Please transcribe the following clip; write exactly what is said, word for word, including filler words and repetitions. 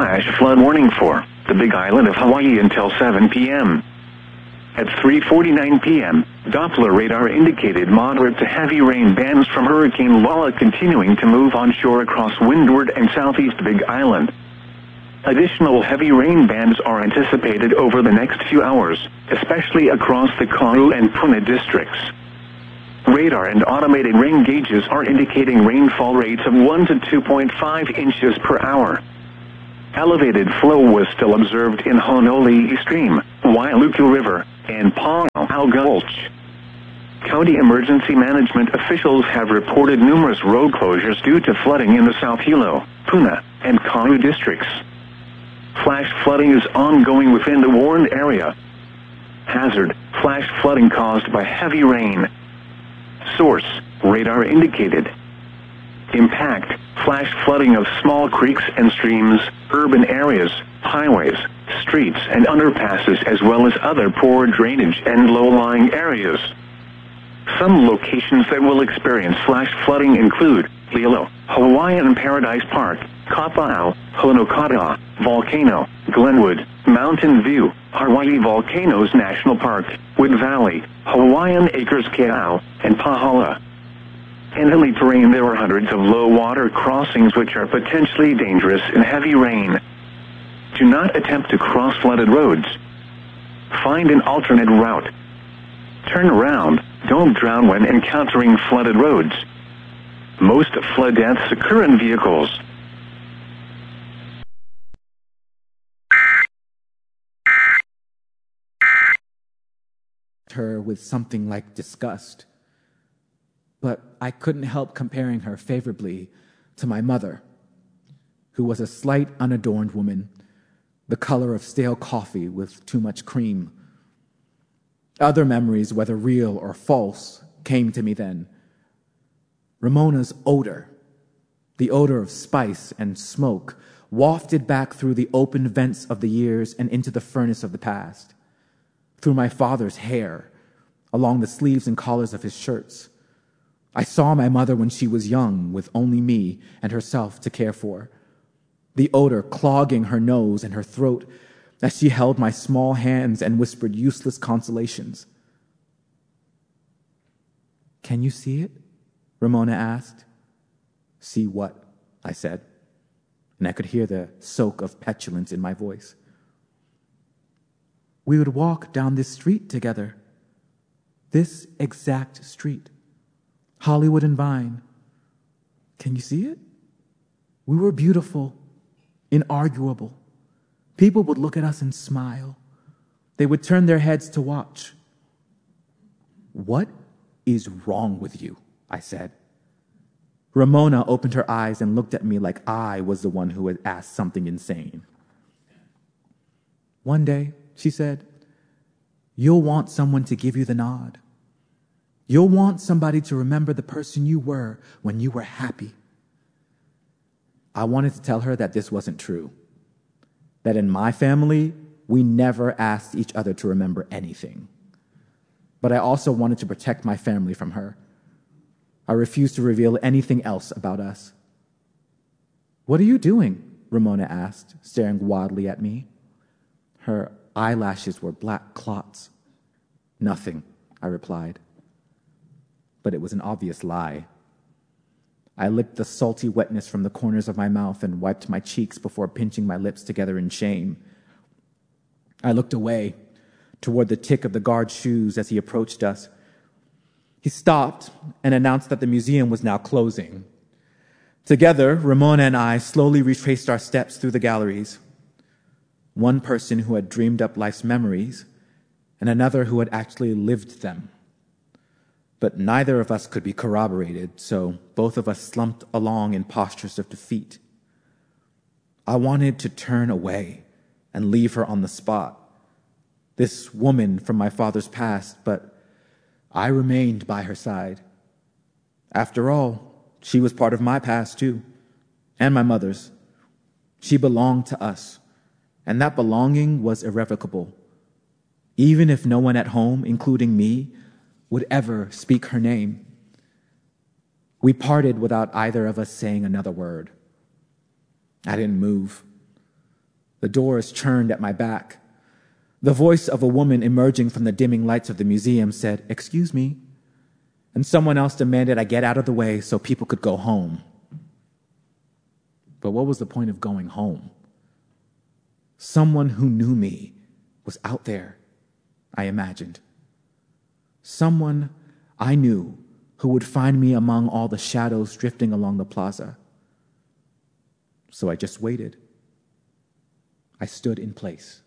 flash flood warning for the Big Island of Hawaii until seven p m At three forty-nine p m, Doppler radar indicated moderate to heavy rain bands from Hurricane Lola continuing to move onshore across windward and southeast Big Island. Additional heavy rain bands are anticipated over the next few hours, especially across the Kau and Puna districts. Radar and automated rain gauges are indicating rainfall rates of one to two point five inches per hour. Elevated flow was still observed in Honolulu Stream, Wailuku River, and Pa'au Gulch. County emergency management officials have reported numerous road closures due to flooding in the South Hilo, Puna, and Kau districts. Flash flooding is ongoing within the warned area. Hazard: flash flooding caused by heavy rain. Source: radar indicated. Impact: flash flooding of small creeks and streams, urban areas, highways, streets and underpasses, as well as other poor drainage and low-lying areas. Some locations that will experience flash flooding include Lilo, Hawaiian Paradise Park, Kapa'au, Honokata, Volcano, Glenwood, Mountain View, Hawaii Volcanoes National Park, Wood Valley, Hawaiian Acres Ke'au, and Pahala. In hilly terrain there are hundreds of low-water crossings which are potentially dangerous in heavy rain. Do not attempt to cross flooded roads. Find an alternate route. Turn around. Don't drown when encountering flooded roads. Most flood deaths occur in vehicles. Her with something like disgust, but I couldn't help comparing her favorably to my mother, who was a slight, unadorned woman, the color of stale coffee with too much cream. Other memories, whether real or false, came to me then. Ramona's odor, the odor of spice and smoke, wafted back through the open vents of the years and into the furnace of the past, through my father's hair, along the sleeves and collars of his shirts. I saw my mother when she was young, with only me and herself to care for, the odor clogging her nose and her throat as she held my small hands and whispered useless consolations. "Can you see it?" Ramona asked. "See what?" I said, and I could hear the soak of petulance in my voice. "We would walk down this street together. This exact street. Hollywood and Vine. Can you see it? We were beautiful, inarguable. People would look at us and smile. They would turn their heads to watch." "What is wrong with you?" I said. Ramona opened her eyes and looked at me like I was the one who had asked something insane. "One day," she said, "you'll want someone to give you the nod. You'll want somebody to remember the person you were when you were happy." I wanted to tell her that this wasn't true, that in my family, we never asked each other to remember anything. But I also wanted to protect my family from her. I refused to reveal anything else about us. "What are you doing?" Ramona asked, staring wildly at me. Her eyelashes were black clots. "Nothing," I replied. But it was an obvious lie. I licked the salty wetness from the corners of my mouth and wiped my cheeks before pinching my lips together in shame. I looked away, toward the tick of the guard's shoes as he approached us. He stopped and announced that the museum was now closing. Together, Ramona and I slowly retraced our steps through the galleries. One person who had dreamed up life's memories, and another who had actually lived them. But neither of us could be corroborated, so both of us slumped along in postures of defeat. I wanted to turn away and leave her on the spot, this woman from my father's past, but I remained by her side. After all, she was part of my past too, and my mother's. She belonged to us, and that belonging was irrevocable, even if no one at home, including me, would ever speak her name. We parted without either of us saying another word. I didn't move. The doors churned at my back. The voice of a woman emerging from the dimming lights of the museum said, "Excuse me," and someone else demanded I get out of the way so people could go home. But what was the point of going home? Someone who knew me was out there, I imagined. Someone I knew who would find me among all the shadows drifting along the plaza. So I just waited. I stood in place.